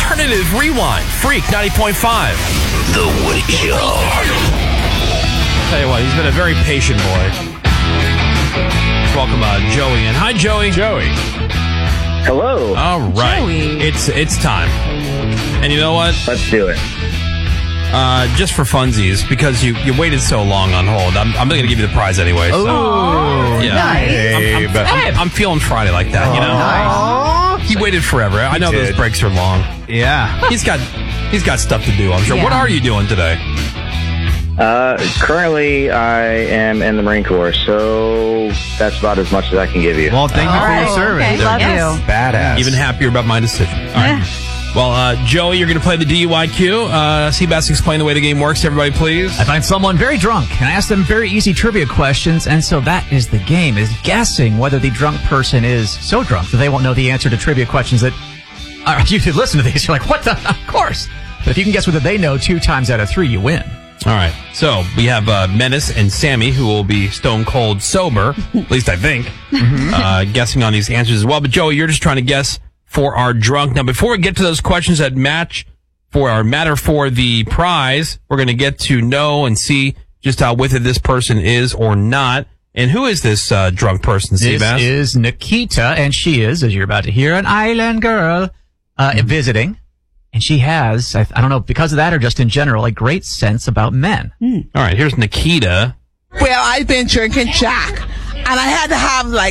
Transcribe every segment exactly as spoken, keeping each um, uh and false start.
Alternative Rewind. Freak ninety point five. The Woody Show. Tell you what, he's been a very patient boy. Welcome, uh, Joey. And hi, Joey. Joey. Hello. All right. Joey. It's it's time. And you know what? Let's do it. Uh, just for funsies, because you, you waited so long on hold, I'm, I'm going to give you the prize anyway. So, Oh, yeah. nice. I'm, I'm, I'm, I'm feeling Friday like that, you know? Nice. He waited forever. I know did. those breaks are long. Yeah. He's got he's got stuff to do, I'm sure. Yeah. What are you doing today? Uh, currently, I am in the Marine Corps, so that's about as much as I can give you. Well, thank you for your service. Okay, love Yes. you. Badass. Even happier about my decision. All right. Well, uh, Joey, you're going to play the D U I Q. Uh, Seabass, explain the way the game works to everybody, please. I find someone very drunk, and I ask them very easy trivia questions, and so that is the game, is guessing whether the drunk person is so drunk that they won't know the answer to trivia questions that uh, you could listen to these. You're like, what the? Of course. But if you can guess whether they know two times out of three, you win. All right. So we have uh, Menace and Sammy, who will be stone cold sober, at least I think, uh, guessing on these answers as well. But Joey, you're just trying to guess for our drunk. Now, before we get to those questions that match for our matter for the prize, we're going to get to know and see just how with it this person is or not. And who is this uh, drunk person, This Seabass? is Nikita, and she is, as you're about to hear, an island girl uh, visiting. And she has, I, I don't know, because of that or just in general, a great sense about men. All right, here's Nikita. Well, I've been drinking Jack, and I had to have like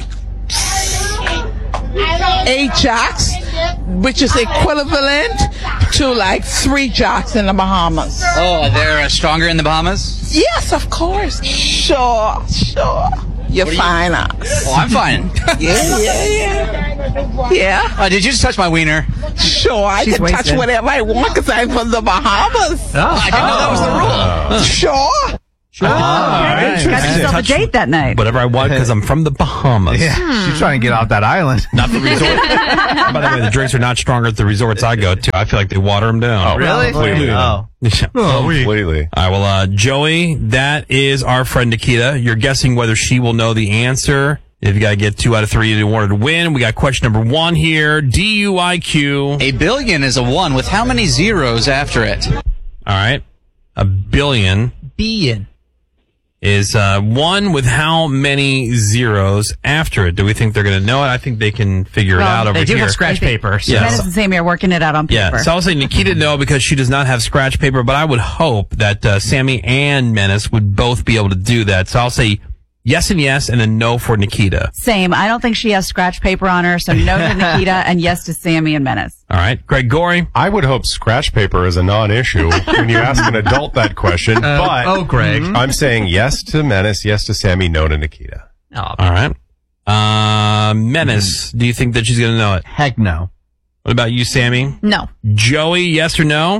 eight Jacks, which is equivalent to like three Jacks in the Bahamas. Oh, they're uh, stronger in the Bahamas? Yes, of course. Sure, sure. You're fine, us. Oh, I'm fine. Yeah, yeah, yeah. Yeah, Uh, did you just touch my wiener? sure. I She's can touch wasted. whatever I want because I'm from the Bahamas. Oh, I didn't know that was the rule. Sure. Sure. Got yourself a date that night. Whatever I want because I'm from the Bahamas. Yeah. She's trying to get off that island. Not the resort. By the way, the drinks are not stronger at the resorts I go to. I feel like they water them down. Really? Completely. Oh. Yeah. Completely. All right, well, uh, Joey, that is our friend Nikita. You're guessing whether she will know the answer. If you got to get two out of three in order to win, we got question number one here. D U I Q. A billion is a one with how many zeros after it? All right. A billion Being. is uh, one with how many zeros after it? Do we think they're going to know it? I think they can figure it Well, out over They do here. have scratch paper. So. Yeah. Menace and Sammy are working it out on paper. Yeah, so I'll say Nikita no because she does not have scratch paper, but I would hope that uh, Sammy and Menace would both be able to do that. So I'll say yes and yes, and then no for Nikita. Same. I don't think she has scratch paper on her, so no to Nikita and yes to Sammy and Menace. All right, Greg Gorey. I would hope scratch paper is a non-issue when you ask an adult that question, but oh, Greg. I'm saying yes to Menace, yes to Sammy, no to Nikita. Oh, All right. Uh, Menace, do you think that she's going to know it? Heck no. What about you, Sammy? No. Joey, yes or no?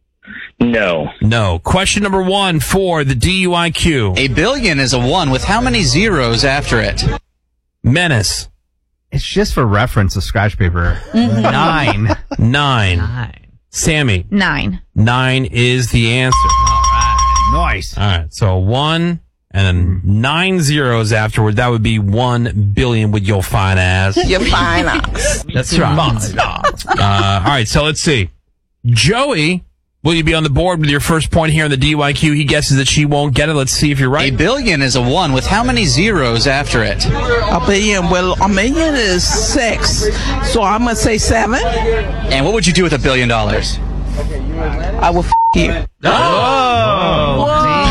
No. No. Question number one for the D U I Q. A billion is a one with how many zeros after it? Menace, It's just for reference of scratch paper. Nine. nine. nine. Sammy, Nine. nine is the answer. Nice. All right, so one and then nine zeros afterward. That would be one billion with your fine ass. You're fine, us. That's right. Uh, all right, so let's see. Joey, will you be on the board with your first point here in the D U I Q? He guesses that she won't get it. Let's see if you're A right. billion is a one with how many zeros after it? A billion. Well, a million is six, so I'm gonna say seven. And what would you do with a billion dollars? I will f- you. Oh.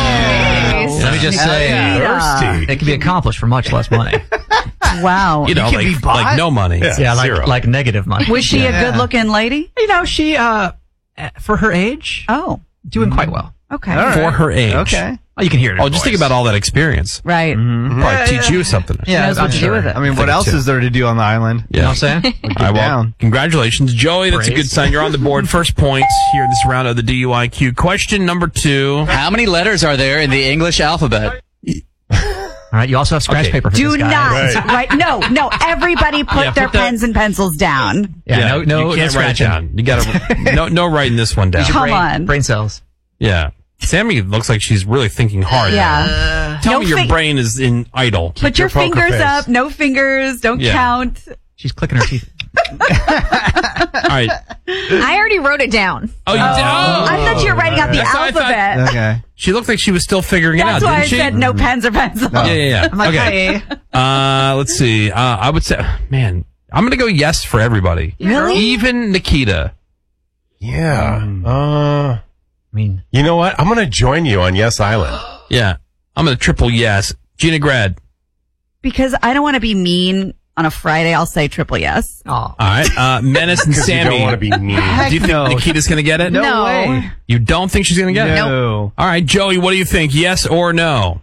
Let me just say, Yeah. it can be accomplished for much less money. Wow. You know, can be like, bought? like no money. yeah, like, Zero. like negative money. Was she a good-looking lady? You know, she, uh, for her age, Oh. doing quite well. Okay. All right. For her age. Okay. Oh, you can hear it. in Oh, her just voice. think about all that experience. Right. Probably teach you something. Yeah, knows what I'm to do sure. with it. I mean, what think else too. is there to do on the island? Yeah. You know what I'm saying? All right, well, down. congratulations, Joey. That's a Praise. good sign. You're on the board. First points here in this round of the D U I Q. Question number two. How many letters are there in the English alphabet? All right, you also have scratch Okay. paper for Do this guy. not. Right. No, no. Everybody put Yeah, their put the- pens and pencils down. Yeah, no, no, you no can't write it scratching. down. You gotta no, no writing this one down. Come brain, on. Brain cells. Yeah, Sammy looks like she's really thinking hard. Yeah. now. Tell No me your fing- brain is in idle. Put your, poker fingers face. up. No fingers. Don't Yeah. count. She's clicking her teeth. All right, I already wrote it down. Oh, you did? Oh. I thought you were writing out the That's what I thought. alphabet. Okay. She looked like she was still figuring That's it out, why didn't I she? said no pens or pencils. Yeah, yeah, yeah. I'm like, Okay. hey. Uh, let's see. Uh, I would say, man, I'm going to go yes for everybody. Really? Even Nikita. Yeah. Uh, I mean, you know what? I'm going to join you on Yes Island. Yeah. I'm going to triple yes. Gina Grad. Because I don't want to be mean on a Friday, I'll say triple yes. oh. All right. Uh, Menace and Because you Sammy. don't want to be mean. Do you think no. Nikita's going to get it? No, No. way. You don't think she's going to get it? No. All right, Joey, what do you think? Yes or no?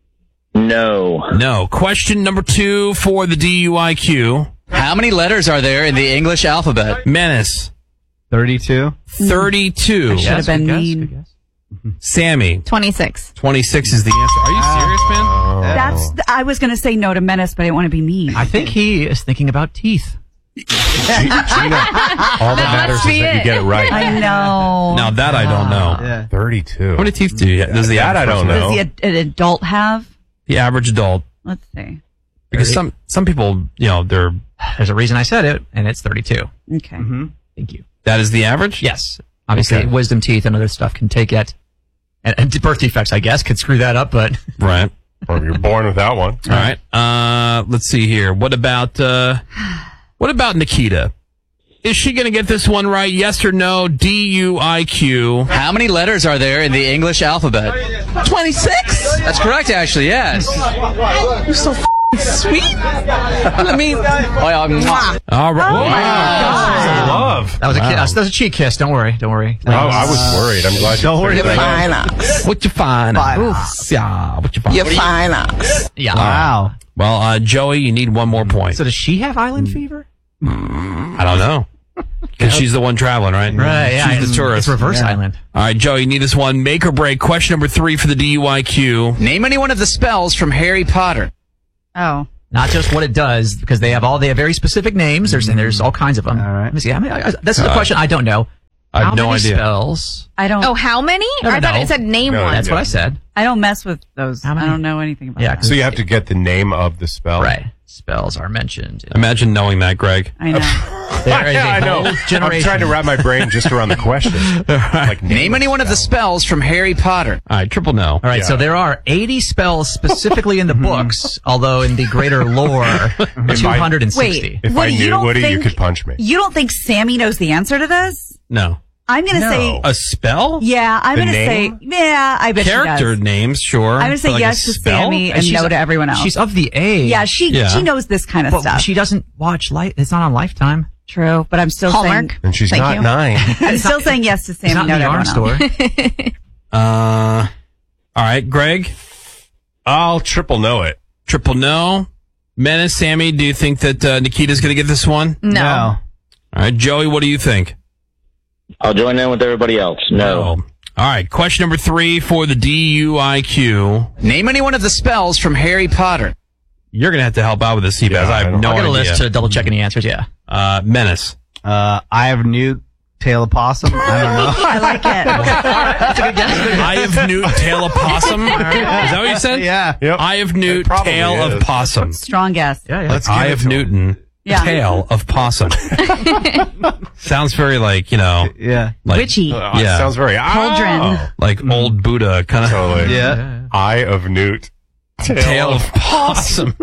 No. No. Question number two for the D U I Q. How many letters are there in the English alphabet? Menace. thirty-two. thirty-two. Should have been good guess, mean. good guess. Sammy. twenty-six. twenty-six is the answer. Are you serious, man? That's. I was going to say no to Menace, but I didn't want to be mean. I think he is thinking about teeth. G- Gina, all that matters is be that you it. get it right. I know. Now that I don't know. Yeah. thirty-two. How many teeth do you Does the That I average don't person know. Does the, an adult have? have? The average adult. Let's see. Because some, some people, you know, they're, There's a reason I said it, and it's thirty-two. Okay. Thank you. that is the average? Yes. Obviously, Okay. wisdom teeth and other stuff can take it. And, and birth defects, I guess, could screw that up, but Right. Or you're born without one. All right. Uh, let's see here. What about, uh, what about Nikita? Is she going to get this one right? Yes or no? D U I Q. How many letters are there in the English alphabet? twenty-six? That's correct, actually, yes. You're so f***ing sweet. Let me. Oh, yeah, mwah. All right. Oh, my I God. love. that was a ki- that was a cheek kiss. Don't worry. Don't worry. Oh, I was worried. I'm glad you Don't worry figured about that out. Fine ox. What you find? Oof. Yeah, what you find? You're fine ox. Yeah. Wow. Well, uh, Joey, you need one more point. So does she have island fever? I don't know. Because she's the one traveling, right? Right. Yeah. She's the it's- tourist. It's reverse Yeah. island. All right, Joey, you need this one. Make or break. Question number three for the D U I Q. Name any one of the spells from Harry Potter. Oh. Not just what it does, because they have all they have very specific names. There's and there's all kinds of them. All right. Let me see. How many, I, this is a question I don't know. I have How no many idea. spells? I don't. Oh, how many? No, no, I thought no. it said name No, one. That's what I said. I don't mess with those. How I many? don't know anything about Yeah, that. So you have to get the name of the spell. Right. Spells are mentioned. Imagine knowing that, Greg. I know. There is Yeah, a I know. whole I'm generation. trying to wrap my brain just around the question. Like, Name any one of the spells from Harry Potter. All right, triple no. All right, Yeah. so there are eighty spells specifically in the books, although in the greater lore, two hundred sixty. Wait. If I Woody, you knew don't Woody, you think- could punch me. You don't think Sammy knows the answer to this? No. I'm going to No. say. A spell? Yeah, I'm The going to say. name? Yeah, I bet Character she does. names, sure. I'm going to say But like yes a to spell? Sammy and she's no a- to everyone else. She's of the age. yeah, she Yeah. she knows this kind of but stuff. she doesn't watch light. It's not on Lifetime. True, but I'm still Hallmark. saying. And she's Thank not you. nine. I'm still saying yes to It's Sammy. not No in to the yarn everyone else. store. Uh, all right, Greg. I'll triple know it. Triple no. Menace, Sammy, do you think that uh, Nikita's going to get this one? No. All right, Joey, what do you think? I'll join in with everybody else. No. All right, question number three for the D U I Q. Name any one of the spells from Harry Potter. You're going to have to help out with this, Seabass. Yeah, I I have don't- no I'll get a idea. list to double check any answers. Yeah. Uh, Menace. Uh, I have Newt, Tail of Possum. I don't know. I like it. Eye of Newt, tail of possum. Is that what you said? Yeah. Yep. Eye of Newt, It probably tail of is. possum. Strong guess. Yeah. Yeah. Let's give Eye it of to him. Newton, Yeah. tail of possum. Sounds very like, you know, Yeah. like, Witchy. Uh, Yeah. Sounds very. Cauldron. Oh, like old Buddha kind of totally. Yeah. Eye of Newt. tail of possum.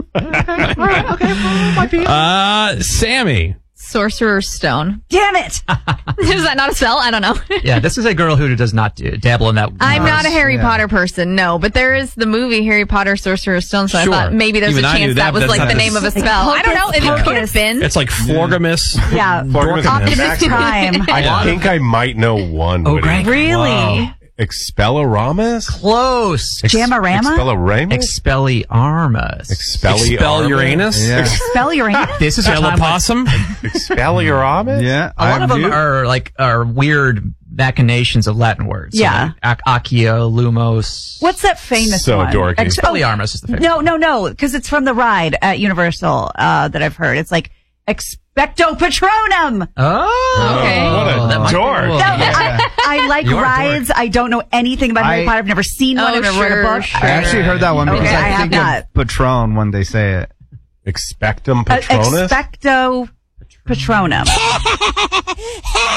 uh, Sammy. Sorcerer's Stone. Damn it! Is that not a spell? I don't know. Yeah. This is a girl who does not do, dabble in that. I'm not a Harry Yeah. Potter person, no, but there is the movie Harry Potter Sorcerer's Stone, so Sure. I thought maybe there's Even a I knew chance that, that, but was that's like not the the- name of a Like spell. I don't know. It Hocus could have been. It's like Florgamus. Yeah. Florgamus Optimus Prime. I Yeah. think I might know one. Oh, Woody. Greg. Really? Wow. Expelloramus? Close. Ex- Jamarama? Expelloramus? Expelliarmus. Expelliarmus? Expel Uranus. Yeah. Spell your answer. This is a Tail time of when- possum. Expelliarmus? Yeah. A lot of them Newt. are like are weird machinations of Latin words. So Yeah. like ac- accio, lumos. What's that famous So one? dorky. Ex- Expelliarmus is the favorite. No, no, no, because it's from the ride at Universal uh, that I've heard. It's like Expecto Patronum. Oh, Okay. What a that might be dork. cool. No, I, I like You're a rides. I don't know anything about Harry I- Potter. I've never seen one. Oh, I've never read a sure, book. sure. I actually heard that one Okay, because I I, have think not. of Patron when they say it. Expectum Uh, Patronus? Expecto Patronum.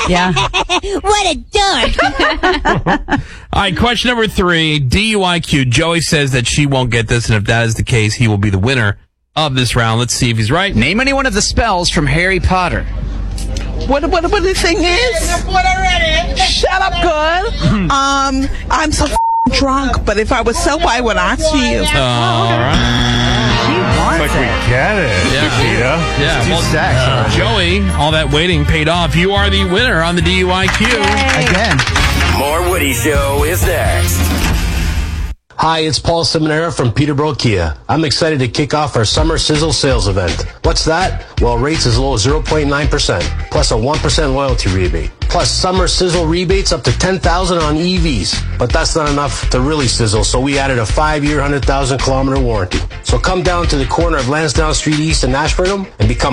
Yeah. What a dork. All right, question number three, D U I Q. Joey says that she won't get this, and if that is the case, he will be the winner of this round. Let's see if he's right. Name any one of the spells from Harry Potter. What, what, what the thing is? Shut up, girl. um, I'm so f- drunk, but if I was sober, I would ask you. All right. She wants Like we it. get it. Yeah. Nikita. Yeah, well, stacks uh, already. Joey, all that waiting paid off. You are the winner on the D U I Q. Again. More Woody Show is next. Hi, it's Paul Seminara from Peterborough Kia. I'm excited to kick off our Summer Sizzle sales event. What's that? Well, rates as low as zero point nine percent, plus a one percent loyalty rebate, plus Summer Sizzle rebates up to ten thousand dollars on E Vs. But that's not enough to really sizzle, so we added a five-year, one hundred thousand kilometer warranty. So come down to the corner of Lansdowne Street East and Ashburnham and become